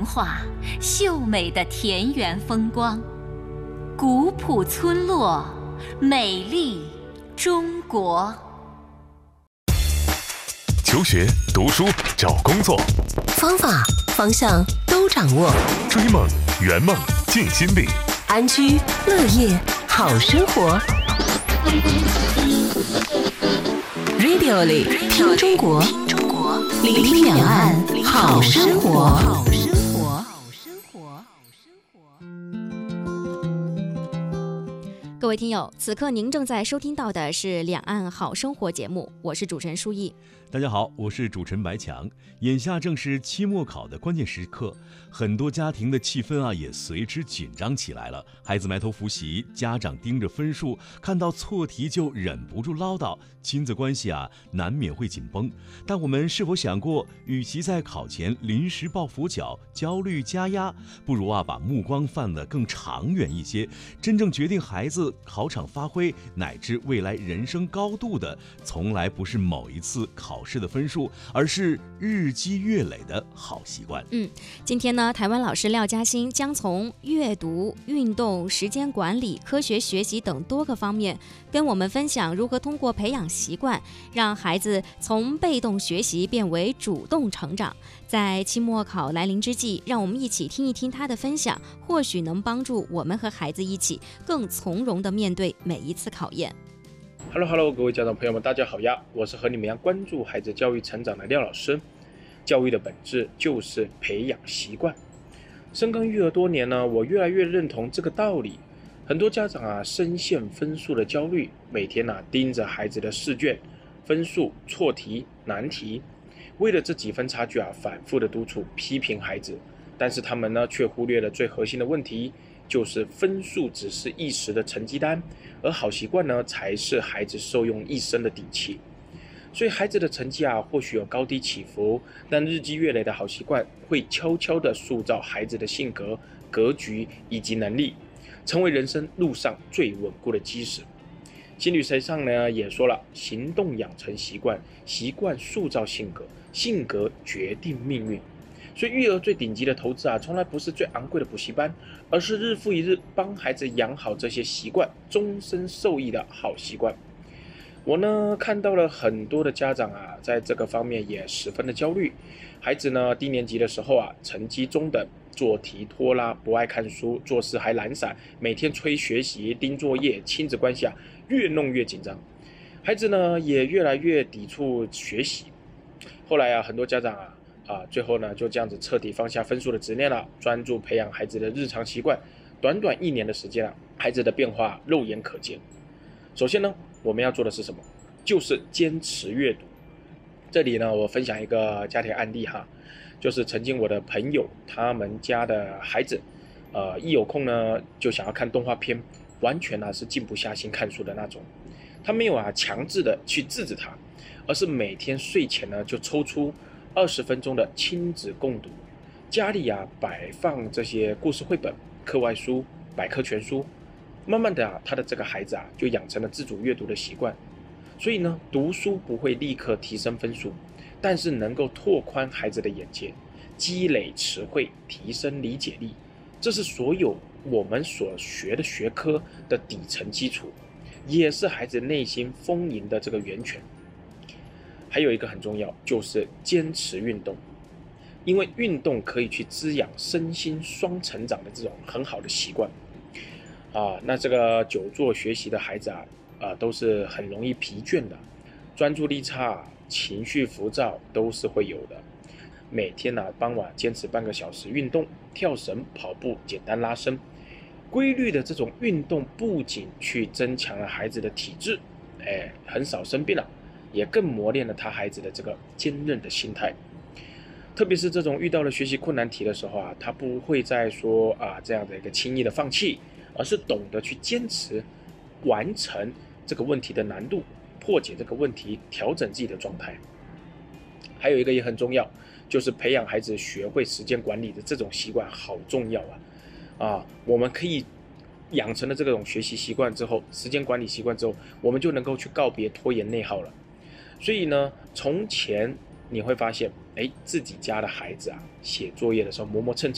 画秀美的田园风光，古朴村落，美丽中国。 求学、读书、找工作， 方法、方向都掌握。 追梦、圆梦、尽心力， 安居乐业，好生活。Radio 里听中国，聆听两岸好生活。 各位听友，此刻您正在收听到的是《两岸好生活》节目，我是主持人舒毅。 大家好，我是主持人白强。眼下正是期末考的关键时刻，很多家庭的气氛也随之紧张起来了。孩子埋头复习，家长盯着分数，看到错题就忍不住唠叨，亲子关系难免会紧绷。但我们是否想过，与其在考前临时抱佛脚、焦虑加压，不如把目光放得更长远一些，真正决定孩子考场发挥乃至未来人生高度的，从来不是某一次考试的分数，而是日积月累的好习惯。 今天呢，台湾老师廖嘉欣将从阅读、运动、时间管理、科学学习等多个方面，跟我们分享如何通过培养习惯，让孩子从被动学习变为主动成长。在期末考来临之际，让我们一起听一听他的分享，或许能帮助我们和孩子一起更从容地面对每一次考验。 Hello， 各位家长朋友们，大家好呀！我是和你们一样关注孩子教育成长的廖老师。教育的本质就是培养习惯。深耕育儿多年呢，我越来越认同这个道理。很多家长深陷分数的焦虑，每天盯着孩子的试卷、分数、错题、难题，为了这几分差距反复的督促、批评孩子，但是他们呢却忽略了最核心的问题。就是分数只是一时的成绩单，而好习惯呢才是孩子受用一生的底气。所以孩子的成绩或许有高低起伏，但日积月累的好习惯会悄悄地塑造孩子的性格、格局以及能力，成为人生路上最稳固的基石。心理学上呢也说了，行动养成习惯，习惯塑造性格，性格决定命运。所以育儿最顶级的投资从来不是最昂贵的补习班，而是日复一日帮孩子养好这些习惯，终身受益的好习惯。我呢看到了很多的家长在这个方面也十分的焦虑。孩子呢低年级的时候成绩中等，做题拖拉，不爱看书，做事还懒散，每天催学习、盯作业，亲子关系越弄越紧张。孩子呢也越来越抵触学习。后来很多家长最后呢就这样子彻底放下分数的执念了，专注培养孩子的日常习惯。短短1年的时间孩子的变化肉眼可见。首先呢，我们要做的是什么？就是坚持阅读。这里呢，我分享一个家庭案例就是曾经我的朋友他们家的孩子，一有空呢就想要看动画片，完全是静不下心看书的那种。他没有强制的去制止他，而是每天睡前呢就抽出20分钟的亲子共读，家里摆放这些故事绘本、课外书、百科全书。慢慢的他的这个孩子就养成了自主阅读的习惯。所以呢，读书不会立刻提升分数，但是能够拓宽孩子的眼界，积累词汇，提升理解力，这是所有我们所学的学科的底层基础，也是孩子内心丰盈的这个源泉。还有一个很重要，就是坚持运动。因为运动可以去滋养身心双成长的这种很好的习惯那这个久坐学习的孩子都是很容易疲倦的，专注力差，情绪浮躁都是会有的。每天傍晚坚持半个小时运动，跳绳、跑步、简单拉伸，规律的这种运动不仅去增强了孩子的体质，很少生病了，也更磨练了他孩子的这个坚韧的心态。特别是这种遇到了学习困难题的时候他不会再说这样的一个轻易的放弃，而是懂得去坚持完成这个问题的难度，破解这个问题，调整自己的状态。还有一个也很重要，就是培养孩子学会时间管理的这种习惯，好重要我们可以养成了这种学习习惯之后，时间管理习惯之后，我们就能够去告别拖延内耗了。所以呢，从前你会发现自己家的孩子写作业的时候磨磨蹭